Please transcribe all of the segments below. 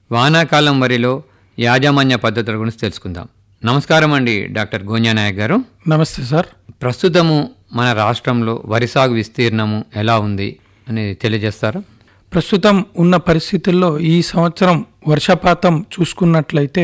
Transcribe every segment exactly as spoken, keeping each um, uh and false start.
వానాకాలం వరిలో యాజమాన్య పద్ధతుల గురించి తెలుసుకుందాం. నమస్కారం అండి డాక్టర్ గోంజా నాయక్ గారు. నమస్తే సార్. ప్రస్తుతము మన రాష్ట్రంలో వరి సాగు విస్తీర్ణము ఎలా ఉంది అని తెలియజేస్తారా? ప్రస్తుతం ఉన్న పరిస్థితుల్లో ఈ సంవత్సరం వర్షపాతం చూసుకున్నట్లయితే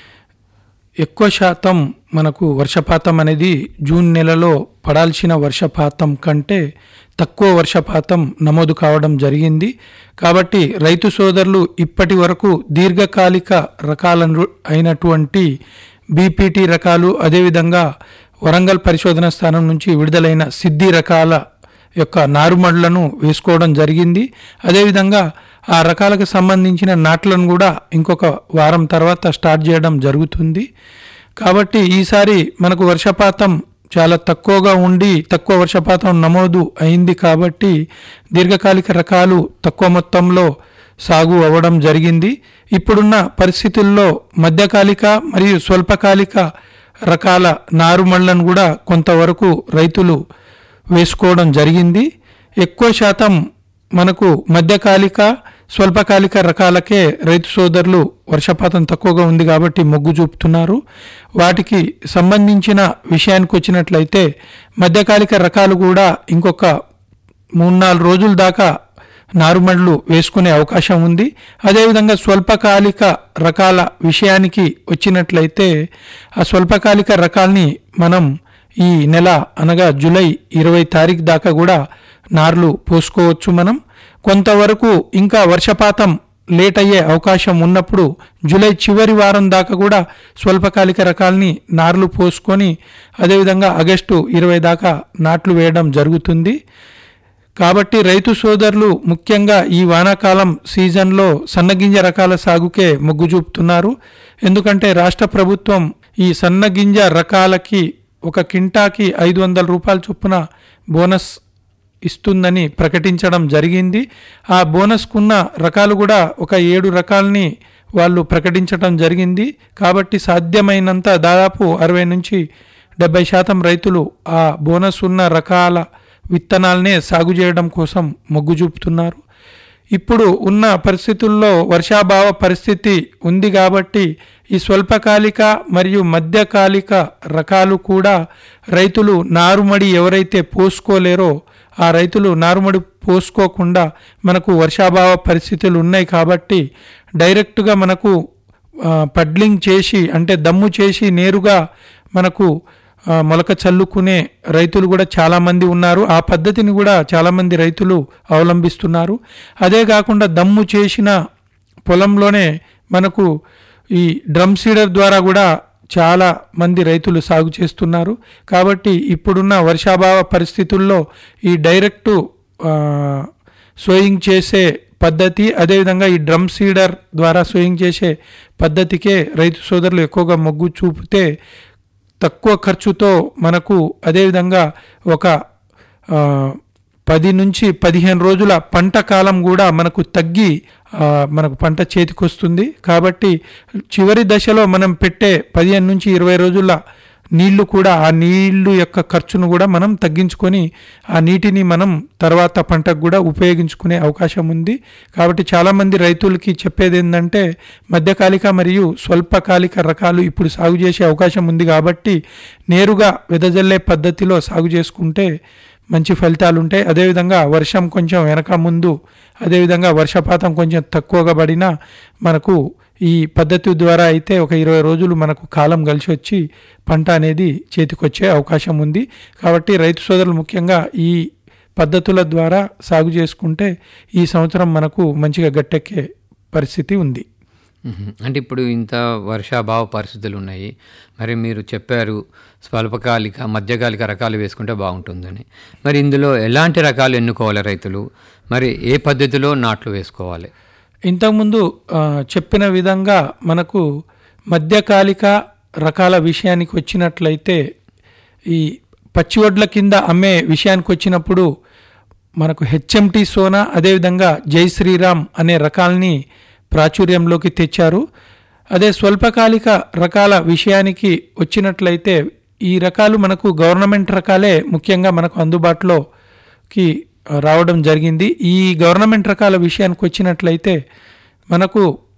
ఎక్కువ శాతం మనకు వర్షపాతం అనేది జూన్ నెలలో పడాల్సిన వర్షపాతం కంటే తక్కువ వర్షపాతం నమోదు కావడం జరిగింది. కాబట్టి రైతు సోదరులు ఇప్పటి వరకు దీర్ఘకాలిక రకాల అయినటువంటి బీపీటీ రకాలు, అదేవిధంగా వరంగల్ పరిశోధన స్థానం నుంచి విడుదలైన సిద్ధి రకాల యొక్క నారుమడులను వేసుకోవడం జరిగింది. అదేవిధంగా ఆ రకాలకు సంబంధించిన నాట్లను కూడా ఇంకొక వారం తర్వాత స్టార్ట్ చేయడం జరుగుతుంది. కాబట్టి ఈసారి మనకు వర్షపాతం చాలా తక్కువగా ఉండి తక్కువ వర్షపాతం నమోదు అయింది. కాబట్టి దీర్ఘకాలిక రకాలు తక్కువ మొత్తంలో సాగు అవ్వడం జరిగింది. ఇప్పుడున్న పరిస్థితుల్లో మధ్యకాలిక మరియు స్వల్పకాలిక రకాల నారుమళ్లను కూడా కొంతవరకు రైతులు వేసుకోవడం జరిగింది. ఎక్కువ శాతం మనకు మధ్యకాలిక స్వల్పకాలిక రకాలకే రైతు సోదరులు వర్షపాతం తక్కువగా ఉంది కాబట్టి మొగ్గు చూపుతున్నారు. వాటికి సంబంధించిన విషయానికి వచ్చినట్లయితే మధ్యకాలిక రకాలు కూడా ఇంకొక మూడు నాలుగు రోజుల దాకా నారుమడులు వేసుకునే అవకాశం ఉంది. అదేవిధంగా స్వల్పకాలిక రకాల విషయానికి వచ్చినట్లయితే ఆ స్వల్పకాలిక రకాల్ని మనం ఈ నెల అనగా జూలై ఇరవై తారీఖు దాకా కూడా నార్లు పోసుకోవచ్చు. మనం కొంతవరకు ఇంకా వర్షపాతం లేట్ అయ్యే అవకాశం ఉన్నప్పుడు జూలై చివరి వారం దాకా కూడా స్వల్పకాలిక రకాలని నార్లు పోసుకొని అదేవిధంగా ఆగస్టు ఇరవై దాకా నాట్లు వేయడం జరుగుతుంది. కాబట్టి రైతు సోదరులు ముఖ్యంగా ఈ వానాకాలం సీజన్లో సన్నగింజ రకాల సాగుకే మొగ్గు చూపుతున్నారు. ఎందుకంటే రాష్ట్ర ప్రభుత్వం ఈ సన్నగింజ రకాలకి ఒక కింటాకి ఐదు వందల రూపాయల చొప్పున బోనస్ ఇస్తుందని ప్రకటించడం జరిగింది. ఆ బోనస్కున్న రకాలు కూడా ఒక ఏడు రకాలని వాళ్ళు ప్రకటించడం జరిగింది. కాబట్టి సాధ్యమైనంత దాదాపు అరవై నుంచి డెబ్బై శాతం రైతులు ఆ బోనస్ ఉన్న రకాల విత్తనాలనే సాగు చేయడం కోసం మొగ్గు చూపుతున్నారు. ఇప్పుడు ఉన్న పరిస్థితుల్లో వర్షాభావ పరిస్థితి ఉంది కాబట్టి ఈ స్వల్పకాలిక మరియు మధ్యకాలిక రకాలు కూడా రైతులు నారుమడి ఎవరైతే పోసుకోలేరో ఆ రైతులు నారుమడి పోసుకోకుండా మనకు వర్షాభావ పరిస్థితులు ఉన్నాయి కాబట్టి డైరెక్ట్గా మనకు పడ్లింగ్ చేసి అంటే దమ్ము చేసి నేరుగా మనకు మొలక చల్లుకునే రైతులు కూడా చాలామంది ఉన్నారు. ఆ పద్ధతిని కూడా చాలామంది రైతులు అవలంబిస్తున్నారు. అదే కాకుండా దమ్ము చేసిన పొలంలోనే మనకు ఈ డ్రమ్ సీడర్ ద్వారా కూడా చాలా మంది రైతులు సాగు చేస్తున్నారు. కాబట్టి ఇప్పుడున్న వర్షాభావ పరిస్థితుల్లో ఈ డైరెక్టు సోయింగ్ చేసే పద్ధతి, అదేవిధంగా ఈ డ్రమ్ సీడర్ ద్వారా సోయింగ్ చేసే పద్ధతికే రైతు సోదరులు ఎక్కువగా మొగ్గు చూపితే తక్కువ ఖర్చుతో మనకు అదేవిధంగా ఒక పది నుంచి పదిహేను రోజుల పంట కాలం కూడా మనకు తగ్గి మనకు పంట చేతికి వస్తుంది. కాబట్టి చివరి దశలో మనం పెట్టే పదిహేను నుంచి ఇరవై రోజుల నీళ్లు కూడా ఆ నీళ్లు యొక్క ఖర్చును కూడా మనం తగ్గించుకొని ఆ నీటిని మనం తర్వాత పంటకు కూడా ఉపయోగించుకునే అవకాశం ఉంది. కాబట్టి చాలామంది రైతులకి చెప్పేది ఏంటంటే మధ్యకాలిక మరియు స్వల్పకాలిక రకాలు ఇప్పుడు సాగు చేసే అవకాశం ఉంది కాబట్టి నేరుగా వెదజల్లే పద్ధతిలో సాగు చేసుకుంటే మంచి ఫలితాలు ఉంటాయి. అదేవిధంగా వర్షం కొంచెం వెనక ముందు అదేవిధంగా వర్షపాతం కొంచెం తక్కువగా పడినా మనకు ఈ పద్ధతి ద్వారా అయితే ఒక ఇరవై రోజులు మనకు కాలం కలిసి వచ్చి పంట అనేది చేతికొచ్చే అవకాశం ఉంది. కాబట్టి రైతు సోదరులు ముఖ్యంగా ఈ పద్ధతుల ద్వారా సాగు చేసుకుంటే ఈ సంవత్సరం మనకు మంచిగా గట్టెక్కే పరిస్థితి ఉంది. అంటే ఇప్పుడు ఇంత వర్షాభావ పరిస్థితులు ఉన్నాయి, మరి మీరు చెప్పారు స్వల్పకాలిక మధ్యకాలిక రకాలు వేసుకుంటే బాగుంటుందని. మరి ఇందులో ఎలాంటి రకాలు ఎన్నుకోవాలి రైతులు, మరి ఏ పద్ధతిలో నాట్లు వేసుకోవాలి? ఇంతకుముందు చెప్పిన విధంగా మనకు మధ్యకాలిక రకాల విషయానికి వచ్చినట్లయితే ఈ పచ్చివడ్ల కింద అమ్మే విషయానికి వచ్చినప్పుడు మనకు హెచ్ఎంటీ సోనా అదేవిధంగా జై శ్రీరామ్ అనే రకాలని ప్రాచుర్యంలోకి తెచ్చారు. అదే స్వల్పకాలిక రకాల విషయానికి వచ్చినట్లయితే ఈ రకాలు మనకు గవర్నమెంట్ రకాలే ముఖ్యంగా మనకు అందుబాటులోకి రావడం జరిగింది. ఈ గవర్నమెంట్ రకాల విషయానికి వచ్చినట్లయితే మనకు